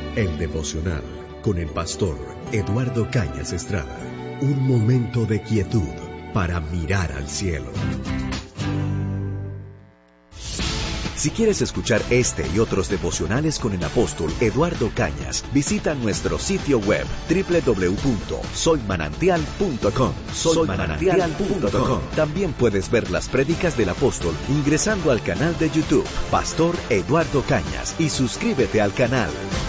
El devocional con el pastor Eduardo Cañas Estrada. Un momento de quietud para mirar al cielo. Si quieres escuchar este y otros devocionales con el apóstol Eduardo Cañas, visita nuestro sitio web www.soymanantial.com. Soymanantial.com. También puedes ver las prédicas del apóstol ingresando al canal de YouTube Pastor Eduardo Cañas y suscríbete al canal.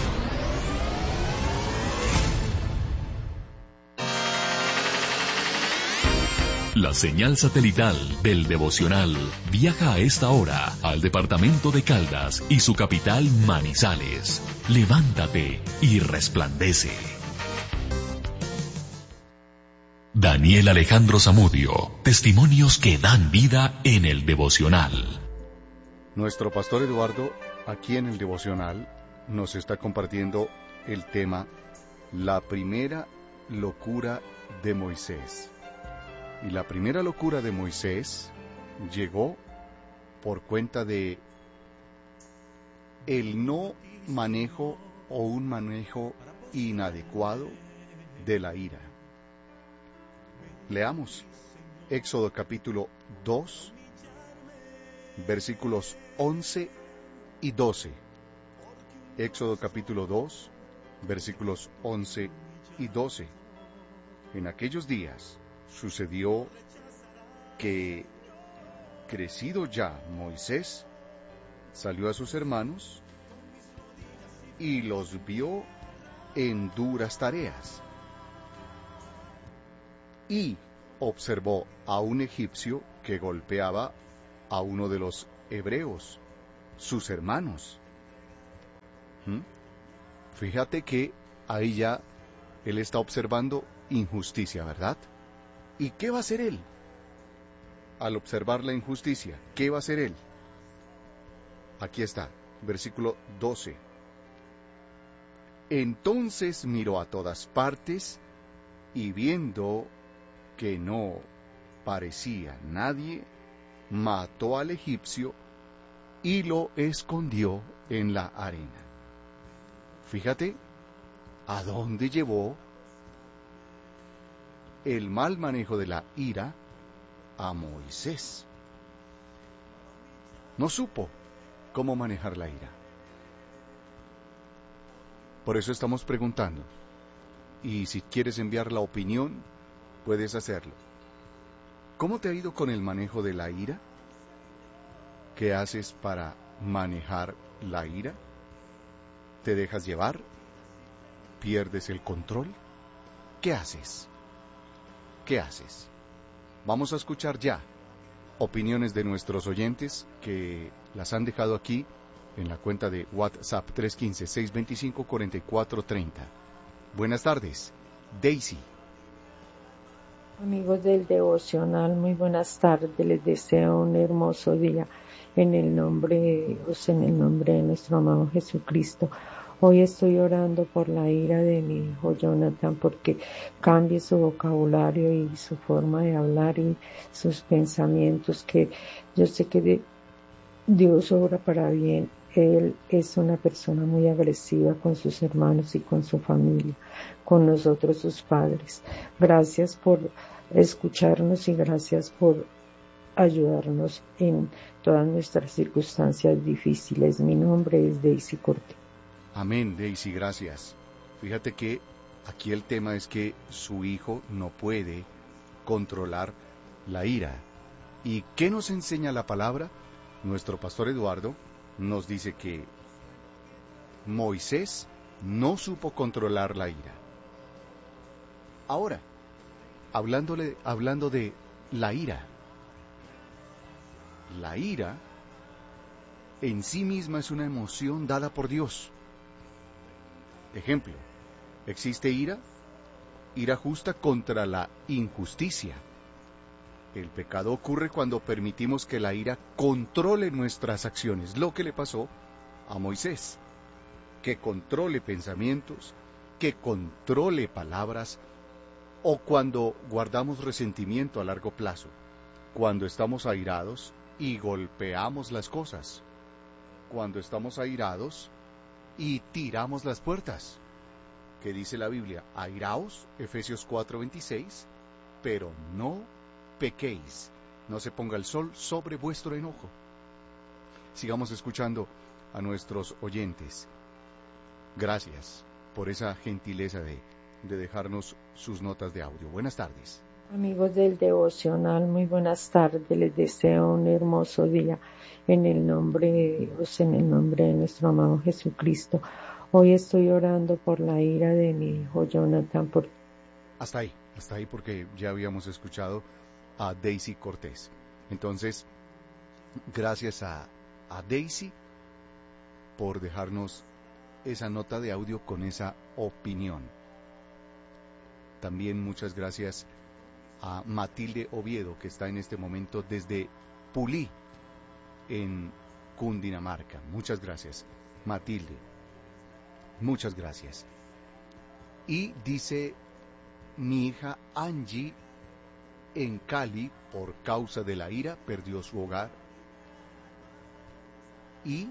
La señal satelital del devocional viaja a esta hora al departamento de Caldas y su capital Manizales. Levántate y resplandece. Daniel Alejandro Zamudio, testimonios que dan vida en el devocional. Nuestro pastor Eduardo, aquí en el devocional, nos está compartiendo el tema La primera locura de Moisés. Y la primera locura de Moisés llegó por cuenta de el no manejo o un manejo inadecuado de la ira. Leamos Éxodo capítulo 2, versículos 11 y 12. Éxodo capítulo 2, versículos 11 y 12. En aquellos días sucedió que, crecido ya Moisés, salió a sus hermanos y los vio en duras tareas. Y observó a un egipcio que golpeaba a uno de los hebreos, sus hermanos. Fíjate que ahí ya él está observando injusticia, ¿verdad? ¿Y qué va a hacer él? Al observar la injusticia, ¿qué va a hacer él? Aquí está, versículo 12. Entonces miró a todas partes y viendo que no parecía nadie, mató al egipcio y lo escondió en la arena. Fíjate a dónde llevó el mal manejo de la ira a Moisés. No supo cómo manejar la ira. Por eso estamos preguntando. Y si quieres enviar la opinión, puedes hacerlo. ¿Cómo te ha ido con el manejo de la ira? ¿Qué haces para manejar la ira? ¿Te dejas llevar? ¿Pierdes el control? ¿Qué haces? ¿Qué haces? Vamos a escuchar ya opiniones de nuestros oyentes que las han dejado aquí en la cuenta de WhatsApp 315-625-4430. Buenas tardes, Daisy. Amigos del devocional, muy buenas tardes. Les deseo un hermoso día en el nombre de Dios, en el nombre de nuestro amado Jesucristo. Hoy estoy orando por la ira de mi hijo Jonathan, porque cambie su vocabulario y su forma de hablar y sus pensamientos, que yo sé que Dios obra para bien. Él es una persona muy agresiva con sus hermanos y con su familia, con nosotros sus padres. Gracias por escucharnos y gracias por ayudarnos en todas nuestras circunstancias difíciles. Mi nombre es Daisy Corte. Amén, Daisy, gracias. Fíjate que aquí el tema es que su hijo no puede controlar la ira. ¿Y qué nos enseña la palabra? Nuestro pastor Eduardo nos dice que Moisés no supo controlar la ira. Ahora, hablando de la ira en sí misma es una emoción dada por Dios. Ejemplo, existe ira justa contra la injusticia. El pecado ocurre cuando permitimos que la ira controle nuestras acciones, lo que le pasó a Moisés, que controle pensamientos, que controle palabras, o cuando guardamos resentimiento a largo plazo, cuando estamos airados y golpeamos las cosas, cuando estamos airados y tiramos las puertas. ¿Qué dice la Biblia? Airaos, Efesios 4:26, pero no pequéis. No se ponga el sol sobre vuestro enojo. Sigamos escuchando a nuestros oyentes. Gracias por esa gentileza de dejarnos sus notas de audio. Buenas tardes. Amigos del devocional, muy buenas tardes. Les deseo un hermoso día en el nombre de Dios, en el nombre de nuestro amado Jesucristo. Hoy estoy orando por la ira de mi hijo Jonathan. Hasta ahí porque ya habíamos escuchado a Daisy Cortés. Entonces, gracias a Daisy por dejarnos esa nota de audio con esa opinión. También muchas gracias a Matilde Oviedo, que está en este momento desde Pulí, en Cundinamarca. Muchas gracias, Matilde. Muchas gracias. Y dice mi hija Angie, en Cali, por causa de la ira, perdió su hogar. Y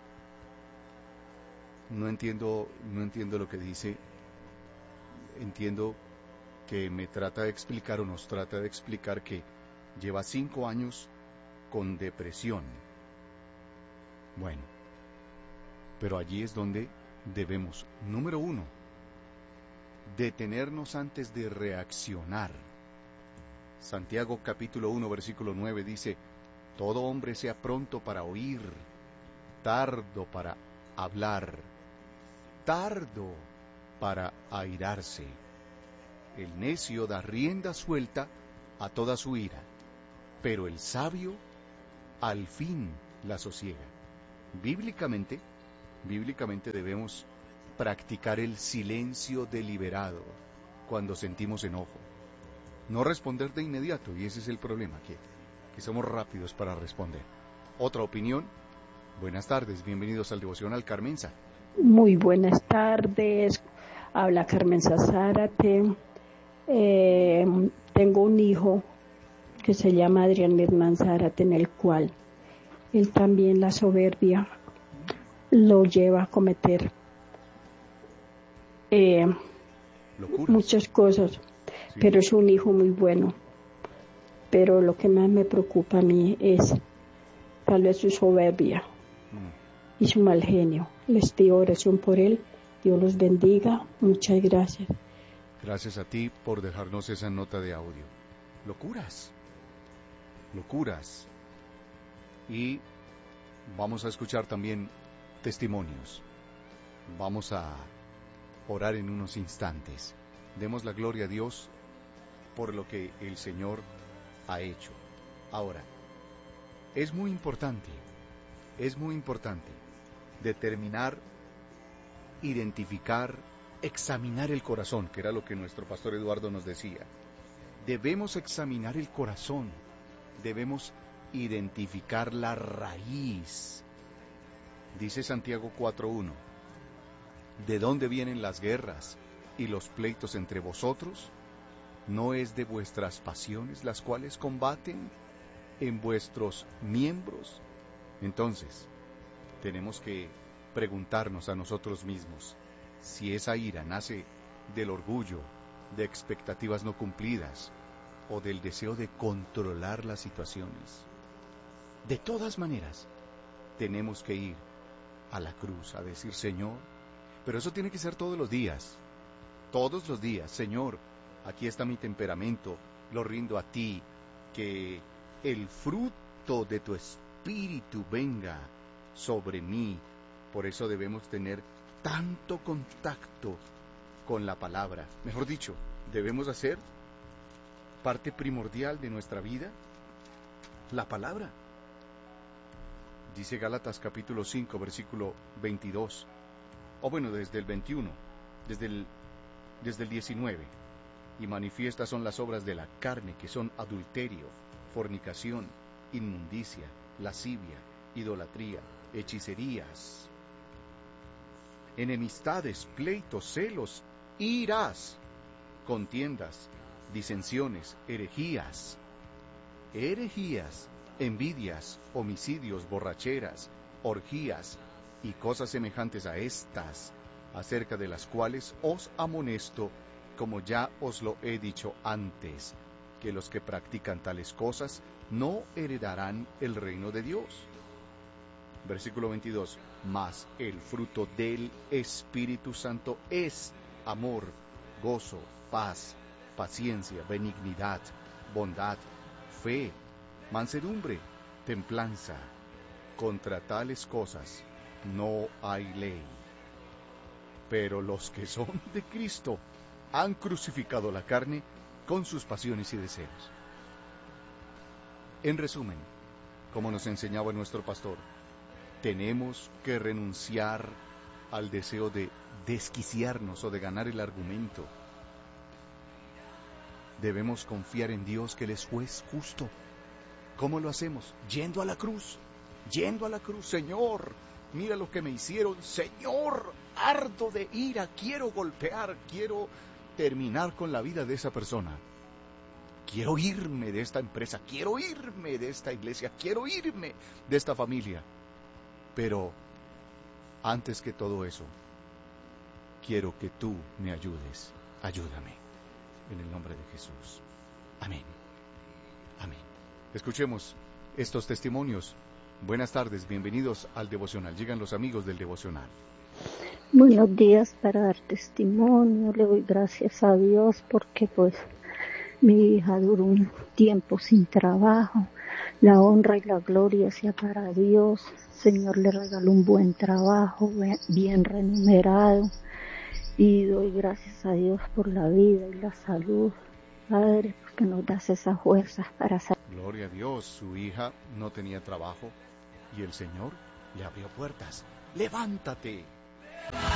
no entiendo lo que dice. Entiendo que me trata de explicar o nos trata de explicar que lleva 5 años con depresión. Bueno, pero allí es donde debemos, número 1, detenernos antes de reaccionar. Santiago capítulo 1 versículo 9 dice: todo hombre sea pronto para oír, tardo para hablar, tardo para airarse. El necio da rienda suelta a toda su ira, pero el sabio al fin la sosiega. Bíblicamente debemos practicar el silencio deliberado cuando sentimos enojo. No responder de inmediato, y ese es el problema, que somos rápidos para responder. Otra opinión. Buenas tardes, bienvenidos al Devocional. Carmenza. Muy buenas tardes, habla Carmenza Zárate. Tengo un hijo que se llama Adrián Hernán Zárate, en el cual él también la soberbia lo lleva a cometer muchas cosas, sí. Pero es un hijo muy bueno. Pero lo que más me preocupa a mí es tal vez su soberbia y su mal genio. Les pido oración por él. Dios los bendiga. Muchas gracias. Gracias a ti por dejarnos esa nota de audio. Locuras. Y vamos a escuchar también testimonios. Vamos a orar en unos instantes. Demos la gloria a Dios por lo que el Señor ha hecho. Ahora, es muy importante determinar, identificar, examinar el corazón, que era lo que nuestro pastor Eduardo nos decía. Debemos examinar el corazón, debemos identificar la raíz. Dice Santiago 4:1, ¿de dónde vienen las guerras y los pleitos entre vosotros? ¿No es de vuestras pasiones las cuales combaten en vuestros miembros? Entonces, tenemos que preguntarnos a nosotros mismos si esa ira nace del orgullo, de expectativas no cumplidas o del deseo de controlar las situaciones. De todas maneras, tenemos que ir a la cruz a decir: Señor, pero eso tiene que ser todos los días, Señor, aquí está mi temperamento, lo rindo a ti, que el fruto de tu espíritu venga sobre mí. Por eso debemos tener tanto contacto con la palabra. Mejor dicho, debemos hacer parte primordial de nuestra vida la palabra. Dice Gálatas capítulo 5, versículo 22, o bueno, desde el 21, desde el 19. Y manifiestas son las obras de la carne, que son adulterio, fornicación, inmundicia, lascivia, idolatría, hechicerías, enemistades, pleitos, celos, iras, contiendas, disensiones, herejías, envidias, homicidios, borracheras, orgías y cosas semejantes a estas, acerca de las cuales os amonesto, como ya os lo he dicho antes, que los que practican tales cosas no heredarán el reino de Dios. Versículo 22. Mas el fruto del Espíritu Santo es amor, gozo, paz, paciencia, benignidad, bondad, fe, mansedumbre, templanza. Contra tales cosas no hay ley. Pero los que son de Cristo han crucificado la carne con sus pasiones y deseos. En resumen, como nos enseñaba nuestro pastor, tenemos que renunciar al deseo de desquiciarnos o de ganar el argumento. Debemos confiar en Dios, que Él es juez justo. ¿Cómo lo hacemos? Yendo a la cruz. Yendo a la cruz. Señor, mira lo que me hicieron. Señor, ardo de ira. Quiero golpear. Quiero terminar con la vida de esa persona. Quiero irme de esta empresa. Quiero irme de esta iglesia. Quiero irme de esta familia. Pero antes que todo eso, quiero que tú me ayudes. Ayúdame. En el nombre de Jesús. Amén. Amén. Escuchemos estos testimonios. Buenas tardes, bienvenidos al devocional. Llegan los amigos del devocional. Buenos días. Para dar testimonio, le doy gracias a Dios porque mi hija duró un tiempo sin trabajo. La honra y la gloria sea para Dios. Señor le regaló un buen trabajo, bien remunerado. Y doy gracias a Dios por la vida y la salud. Padre, porque nos das esas fuerzas para salir. Gloria a Dios, su hija no tenía trabajo y el Señor le abrió puertas. ¡Levántate!